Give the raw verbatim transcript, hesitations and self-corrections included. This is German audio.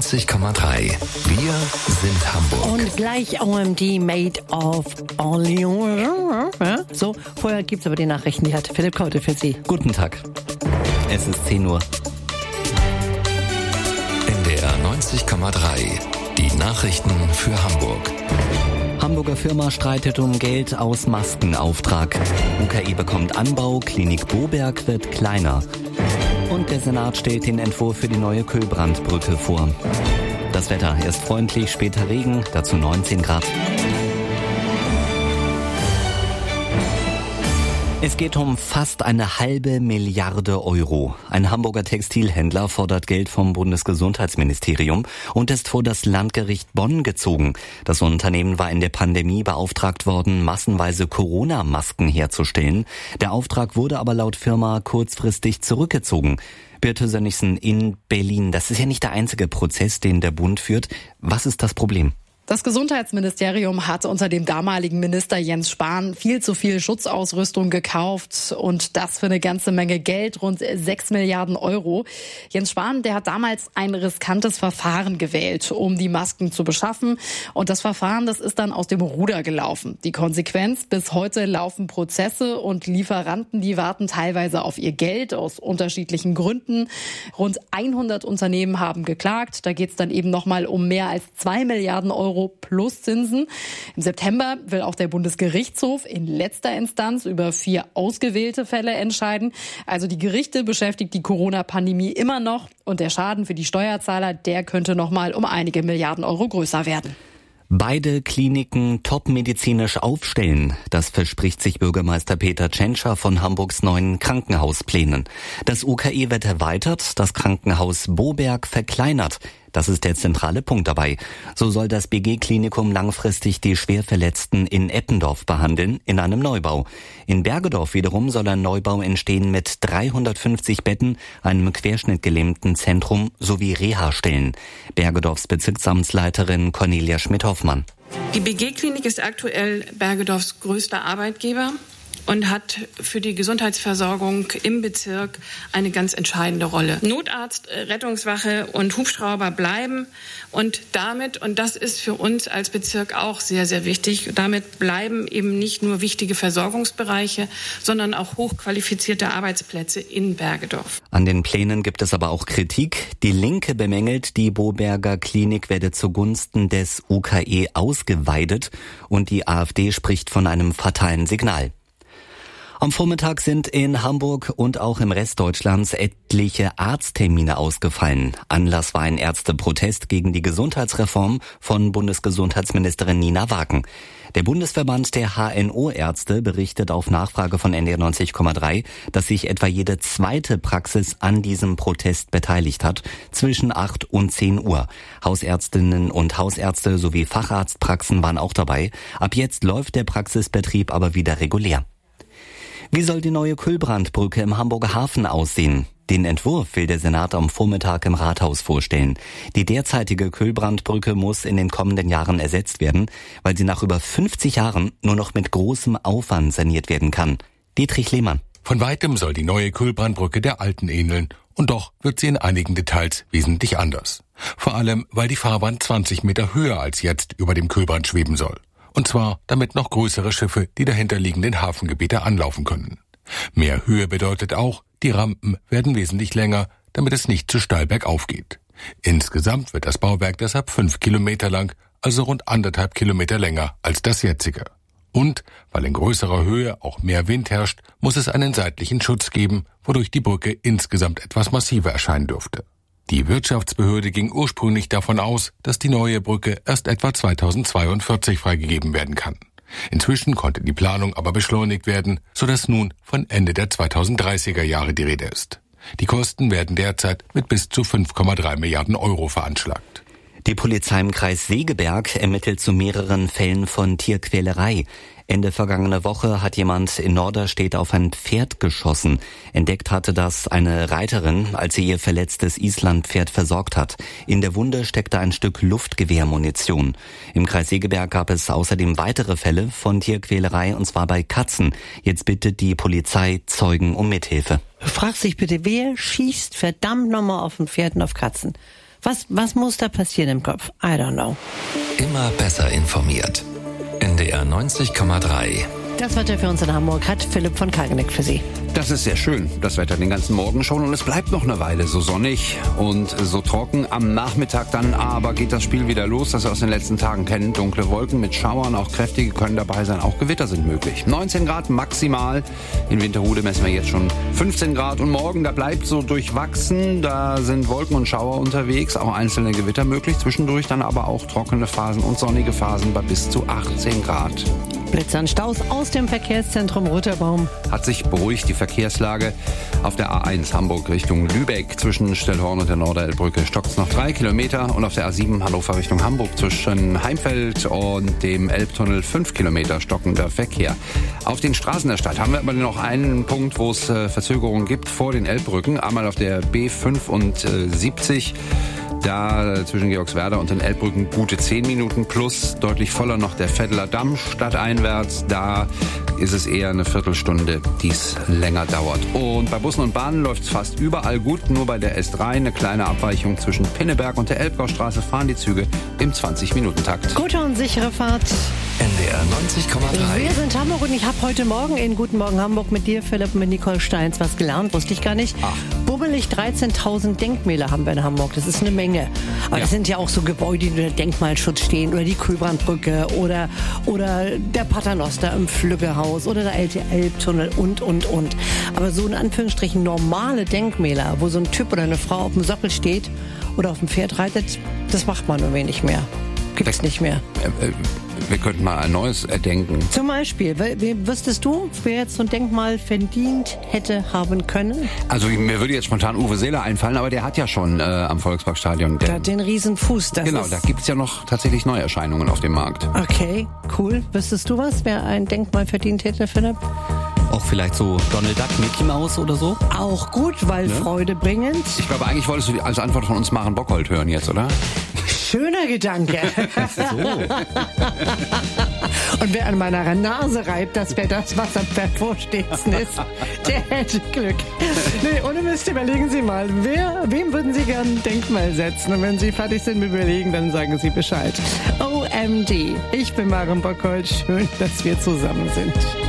neunzig Komma drei. Wir sind Hamburg. Und gleich O M D Made of Orléans. Ja, so, vorher gibt's aber die Nachrichten, die hat Philipp Kaute für Sie. Guten Tag. Es ist zehn Uhr. N D R neunzig Komma drei. Die Nachrichten für Hamburg. Hamburger Firma streitet um Geld aus Maskenauftrag. U K E bekommt Anbau, Klinik Boberg wird kleiner. Und der Senat stellt den Entwurf für die neue Kühlbrandbrücke vor. Das Wetter erst freundlich, später Regen, dazu neunzehn Grad. Es geht um fast eine halbe Milliarde Euro. Ein Hamburger Textilhändler fordert Geld vom Bundesgesundheitsministerium und ist vor das Landgericht Bonn gezogen. Das Unternehmen war in der Pandemie beauftragt worden, massenweise Corona-Masken herzustellen. Der Auftrag wurde aber laut Firma kurzfristig zurückgezogen. Birte Sönnigsen in Berlin. Das ist ja nicht der einzige Prozess, den der Bund führt. Was ist das Problem? Das Gesundheitsministerium hat unter dem damaligen Minister Jens Spahn viel zu viel Schutzausrüstung gekauft und das für eine ganze Menge Geld, rund sechs Milliarden Euro. Jens Spahn, der hat damals ein riskantes Verfahren gewählt, um die Masken zu beschaffen. Und das Verfahren, das ist dann aus dem Ruder gelaufen. Die Konsequenz, bis heute laufen Prozesse und Lieferanten, die warten teilweise auf ihr Geld aus unterschiedlichen Gründen. Rund hundert Unternehmen haben geklagt. Da geht es dann eben nochmal um mehr als zwei Milliarden Euro plus Zinsen. Im September will auch der Bundesgerichtshof in letzter Instanz über vier ausgewählte Fälle entscheiden. Also die Gerichte beschäftigt die Corona-Pandemie immer noch und der Schaden für die Steuerzahler, der könnte noch mal um einige Milliarden Euro größer werden. Beide Kliniken topmedizinisch aufstellen. Das verspricht sich Bürgermeister Peter Tschentscher von Hamburgs neuen Krankenhausplänen. Das U K E wird erweitert, das Krankenhaus Boberg verkleinert. Das ist der zentrale Punkt dabei. So soll das B G-Klinikum langfristig die Schwerverletzten in Eppendorf behandeln, in einem Neubau. In Bergedorf wiederum soll ein Neubau entstehen mit dreihundertfünfzig Betten, einem querschnittgelähmten Zentrum sowie Reha-Stellen. Bergedorfs Bezirksamtsleiterin Cornelia Schmidt-Hoffmann. Die B G-Klinik ist aktuell Bergedorfs größter Arbeitgeber und hat für die Gesundheitsversorgung im Bezirk eine ganz entscheidende Rolle. Notarzt, Rettungswache und Hubschrauber bleiben und damit, und das ist für uns als Bezirk auch sehr, sehr wichtig, damit bleiben eben nicht nur wichtige Versorgungsbereiche, sondern auch hochqualifizierte Arbeitsplätze in Bergedorf. An den Plänen gibt es aber auch Kritik. Die Linke bemängelt, die Boberger Klinik werde zugunsten des U K E ausgeweidet und die AfD spricht von einem fatalen Signal. Am Vormittag sind in Hamburg und auch im Rest Deutschlands etliche Arzttermine ausgefallen. Anlass war ein Ärzteprotest gegen die Gesundheitsreform von Bundesgesundheitsministerin Nina Wagen. Der Bundesverband der H N O-Ärzte berichtet auf Nachfrage von N D R neunzig Komma drei, dass sich etwa jede zweite Praxis an diesem Protest beteiligt hat, zwischen acht und zehn Uhr. Hausärztinnen und Hausärzte sowie Facharztpraxen waren auch dabei. Ab jetzt läuft der Praxisbetrieb aber wieder regulär. Wie soll die neue Kühlbrandbrücke im Hamburger Hafen aussehen? Den Entwurf will der Senat am Vormittag im Rathaus vorstellen. Die derzeitige Kühlbrandbrücke muss in den kommenden Jahren ersetzt werden, weil sie nach über fünfzig Jahren nur noch mit großem Aufwand saniert werden kann. Dietrich Lehmann. Von weitem soll die neue Kühlbrandbrücke der alten ähneln. Und doch wird sie in einigen Details wesentlich anders. Vor allem, weil die Fahrbahn zwanzig Meter höher als jetzt über dem Kühlbrand schweben soll. Und zwar, damit noch größere Schiffe die dahinterliegenden Hafengebiete anlaufen können. Mehr Höhe bedeutet auch, die Rampen werden wesentlich länger, damit es nicht zu steil bergauf geht. Insgesamt wird das Bauwerk deshalb fünf Kilometer lang, also rund anderthalb Kilometer länger als das jetzige. Und, weil in größerer Höhe auch mehr Wind herrscht, muss es einen seitlichen Schutz geben, wodurch die Brücke insgesamt etwas massiver erscheinen dürfte. Die Wirtschaftsbehörde ging ursprünglich davon aus, dass die neue Brücke erst etwa zweitausendzweiundvierzig freigegeben werden kann. Inzwischen konnte die Planung aber beschleunigt werden, sodass nun von Ende der zweitausenddreißiger Jahre die Rede ist. Die Kosten werden derzeit mit bis zu fünf Komma drei Milliarden Euro veranschlagt. Die Polizei im Kreis Segeberg ermittelt zu mehreren Fällen von Tierquälerei. Ende vergangene Woche hat jemand in Norderstedt auf ein Pferd geschossen. Entdeckt hatte das eine Reiterin, als sie ihr verletztes Islandpferd versorgt hat. In der Wunde steckte ein Stück Luftgewehrmunition. Im Kreis Segeberg gab es außerdem weitere Fälle von Tierquälerei, und zwar bei Katzen. Jetzt bittet die Polizei Zeugen um Mithilfe. Frag sich bitte, wer schießt verdammt nochmal auf ein Pferd und auf Katzen? Was, was muss da passieren im Kopf? I don't know. Immer besser informiert. N D R neunzig Komma drei. Das Wetter für uns in Hamburg hat Philipp von Kalgeneck für Sie. Das ist sehr schön, das Wetter den ganzen Morgen schon, und es bleibt noch eine Weile so sonnig und so trocken. Am Nachmittag dann aber geht das Spiel wieder los, das wir aus den letzten Tagen kennen. Dunkle Wolken mit Schauern, auch kräftige können dabei sein, auch Gewitter sind möglich. neunzehn Grad maximal, in Winterhude messen wir jetzt schon fünfzehn Grad, und morgen, da bleibt so durchwachsen, da sind Wolken und Schauer unterwegs, auch einzelne Gewitter möglich, zwischendurch dann aber auch trockene Phasen und sonnige Phasen bei bis zu achtzehn Grad. Blitzer und Staus aus dem Verkehrszentrum Rotterbaum. Hat sich beruhigt die Verkehrslage. Auf der A eins Hamburg Richtung Lübeck zwischen Stellhorn und der Norderelbbrücke stockt es noch drei Kilometer. Und auf der A sieben Hannover Richtung Hamburg zwischen Heimfeld und dem Elbtunnel fünf Kilometer stockender Verkehr. Auf den Straßen der Stadt haben wir aber noch einen Punkt, wo es äh, Verzögerungen gibt vor den Elbbrücken. Einmal auf der B fünfundsiebzig. Da zwischen Georgswerda und den Elbbrücken gute zehn Minuten plus, deutlich voller noch der Veddeler Damm stadteinwärts. Da ist es eher eine Viertelstunde, die es länger dauert. Und bei Bussen und Bahnen läuft es fast überall gut, nur bei der S drei eine kleine Abweichung zwischen Pinneberg und der Elbgaustraße fahren die Züge im zwanzig-Minuten-Takt. Gute und sichere Fahrt. N D R neunzig Komma drei. Wir sind Hamburg und ich habe heute Morgen in Guten Morgen Hamburg mit dir, Philipp, mit Nicole Steins was gelernt, wusste ich gar nicht. Ach. Bummelig dreizehntausend Denkmäler haben wir in Hamburg, das ist eine Menge. Aber Ja. das sind ja auch so Gebäude, die unter Denkmalschutz stehen, oder die Kühlbrandbrücke oder, oder der Paternoster im Flüggehaus oder der alte Elbtunnel und, und, und. Aber so in Anführungsstrichen normale Denkmäler, wo so ein Typ oder eine Frau auf dem Sockel steht oder auf dem Pferd reitet, das macht man nur wenig mehr. Gibt's nicht mehr. Äh, äh, Wir könnten mal ein neues erdenken. Zum Beispiel, wer- wüsstest du, wer jetzt so ein Denkmal verdient hätte haben können? Also mir würde jetzt spontan Uwe Seeler einfallen, aber der hat ja schon äh, am Volksparkstadion. Der Der, hat den riesen Fuß. Das genau, ist, da gibt's ja noch tatsächlich Neuerscheinungen auf dem Markt. Okay, cool. Wüsstest du was, wer ein Denkmal verdient hätte, Philipp? Auch vielleicht so Donald Duck, Mickey Mouse oder so? Auch gut, weil Freude bringend. Ich glaube, eigentlich wolltest du als Antwort von uns Maren Bockhold hören jetzt, oder? Schöner Gedanke. Und wer an meiner Nase reibt, das wäre das, was am bevorstehendsten ist. Der hätte Glück. Nee, ohne Mist, überlegen Sie mal, wer, wem würden Sie gerne ein Denkmal setzen? Und wenn Sie fertig sind mit Überlegen, dann sagen Sie Bescheid. O M G, ich bin Maren Bockhold. Schön, dass wir zusammen sind.